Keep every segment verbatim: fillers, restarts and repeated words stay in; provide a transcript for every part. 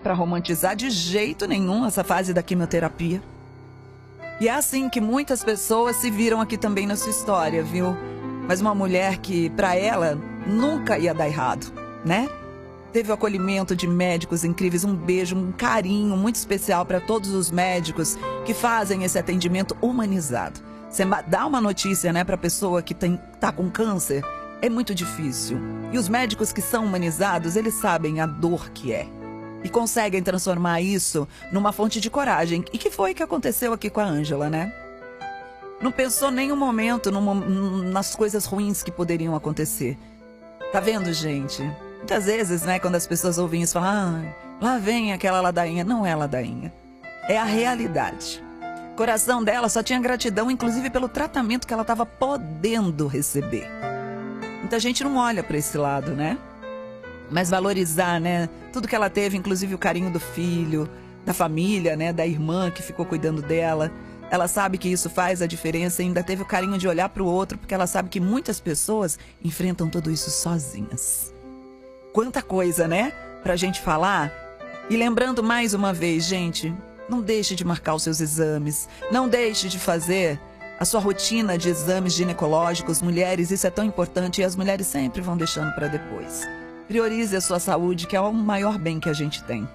para romantizar de jeito nenhum essa fase da quimioterapia. E é assim que muitas pessoas se viram aqui também na sua história, viu? Mas uma mulher que, para ela, nunca ia dar errado, né? Teve o acolhimento de médicos incríveis, um beijo, um carinho muito especial para todos os médicos que fazem esse atendimento humanizado. Você dá uma notícia, né, para a pessoa que tem, tá com câncer, é muito difícil. E os médicos que são humanizados, eles sabem a dor que é. E conseguem transformar isso numa fonte de coragem. E que foi que aconteceu aqui com a Ângela, né? Não pensou nenhum momento numa, nas coisas ruins que poderiam acontecer. Tá vendo, gente? Muitas vezes, né, quando as pessoas ouvem isso, falam, ah, lá vem aquela ladainha. Não é ladainha. É a realidade. O coração dela só tinha gratidão, inclusive pelo tratamento que ela estava podendo receber. Muita gente não olha para esse lado, né? Mas valorizar, né? Tudo que ela teve, inclusive o carinho do filho, da família, né? Da irmã que ficou cuidando dela. Ela sabe que isso faz a diferença e ainda teve o carinho de olhar para o outro, porque ela sabe que muitas pessoas enfrentam tudo isso sozinhas. Quanta coisa, né? Pra gente falar. E lembrando mais uma vez, gente, não deixe de marcar os seus exames. Não deixe de fazer a sua rotina de exames ginecológicos. Mulheres, isso é tão importante e as mulheres sempre vão deixando para depois. Priorize a sua saúde, que é o maior bem que a gente tem.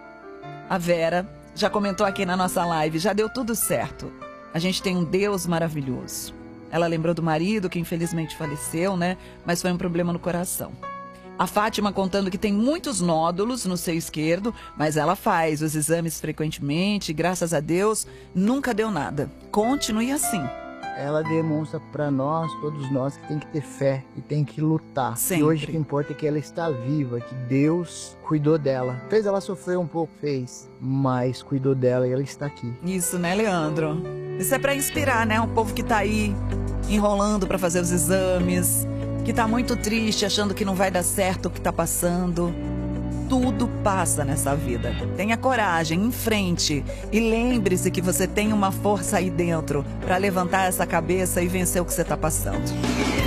A Vera já comentou aqui na nossa live, já deu tudo certo. A gente tem um Deus maravilhoso. Ela lembrou do marido, que infelizmente faleceu, né? Mas foi um problema no coração. A Fátima contando que tem muitos nódulos no seio esquerdo, mas ela faz os exames frequentemente e, graças a Deus, nunca deu nada. Continue assim. Ela demonstra para nós, todos nós, que tem que ter fé e tem que lutar. Sempre. E hoje o que importa é que ela está viva, que Deus cuidou dela. Fez ela sofrer um pouco, fez, mas cuidou dela e ela está aqui. Isso, né, Leandro? Isso é para inspirar, né? O povo que tá aí enrolando para fazer os exames, que tá muito triste, achando que não vai dar certo o que tá passando. Tudo passa nessa vida. Tenha coragem, em frente. E lembre-se que você tem uma força aí dentro para levantar essa cabeça e vencer o que você tá passando.